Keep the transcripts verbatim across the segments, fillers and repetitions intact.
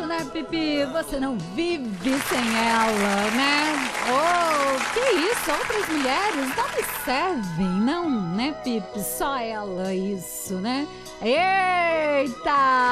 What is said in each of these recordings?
né, Pipi? Você não vive sem ela, né? Oh, que isso? Outras mulheres não me servem, não, né, Pipi? Só ela, isso, né? Eita!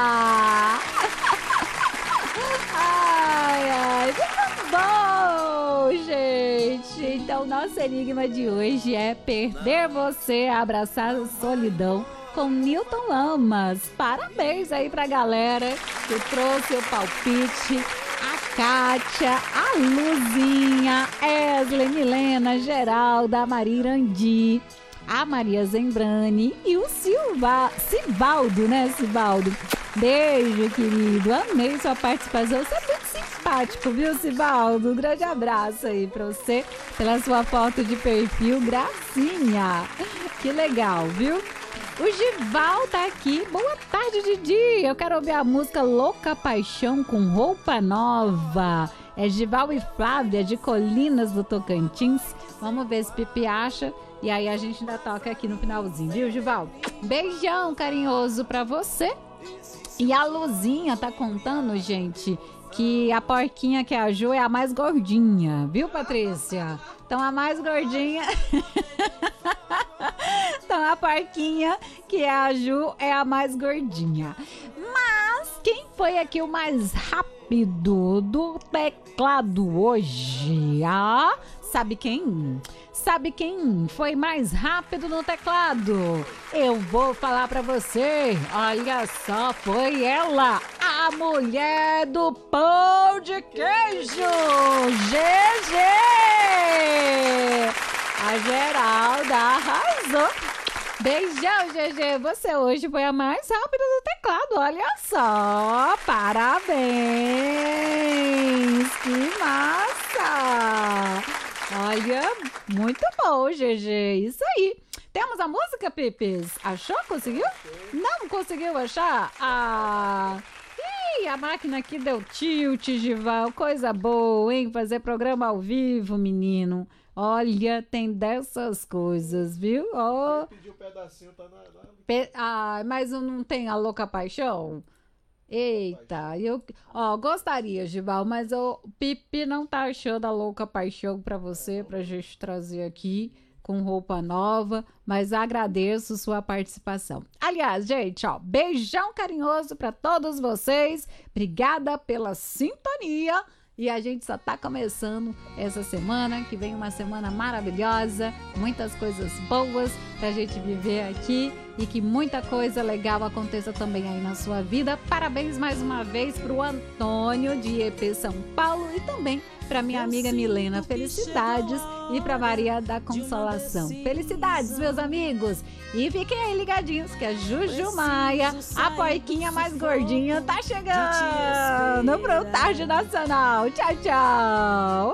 Ai, ai, muito bom, gente! Então, nosso enigma de hoje é perder você, abraçar a solidão, com Newton Lamas. Parabéns aí pra galera que trouxe o palpite. A Kátia, a Luzinha, Eslen, Milena, Geralda, a Maria Irandi, a Maria Zembrani e o Silva, Sivaldo, né, Sivaldo? Beijo, querido. Amei sua participação. Você é muito simpático, viu, Sivaldo? Um grande abraço aí pra você, pela sua foto de perfil. Gracinha. Que legal, viu? O Gival tá aqui. Boa tarde, Didi. Eu quero ouvir a música Louca Paixão com Roupa Nova. É Gival e Flávia, de Colinas do Tocantins. Vamos ver se Pipi acha. E aí a gente ainda toca aqui no finalzinho, viu, Gival? Beijão carinhoso pra você. E a Luzinha tá contando, gente, que a porquinha que é a Ju é a mais gordinha, viu, Patrícia? Então a mais gordinha... Então a porquinha que é a Ju é a mais gordinha. Mas quem foi aqui o mais rápido do teclado hoje? Ah, sabe quem? Sabe quem foi mais rápido no teclado? Eu vou falar pra você. Olha só, foi ela, a mulher do pão de queijo, G G. A Geralda arrasou. Beijão, G G. Você hoje foi a mais rápida do teclado. Olha só. Parabéns. Que massa. Olha, muito bom, G G. Isso aí. Temos a música, Pipis? Achou? Conseguiu? Não conseguiu achar? Ah... Ih, a máquina aqui deu tilt, Gival. Coisa boa, hein? Fazer programa ao vivo, menino. Olha, tem dessas coisas, viu? Oh. Pediu um pedacinho, tá na... na... Pe... Ah, mas não tem a Louca Paixão? Eita, eu ó, gostaria, Gival, mas o Pipi não tá achando a Louca Paixão pra você, pra gente trazer aqui com roupa nova, mas agradeço sua participação. Aliás, gente, ó, beijão carinhoso pra todos vocês, obrigada pela sintonia. E a gente só tá começando essa semana, que vem uma semana maravilhosa, muitas coisas boas pra gente viver aqui e que muita coisa legal aconteça também aí na sua vida. Parabéns mais uma vez pro Antônio de I P São Paulo e também pra minha amiga Milena. Felicidades. E pra Maria da Consolação. Felicidades, meus amigos. E fiquem aí ligadinhos que a Juju Maia, a porquinha mais gordinha, tá chegando pro Tarde Nacional. Tchau, tchau.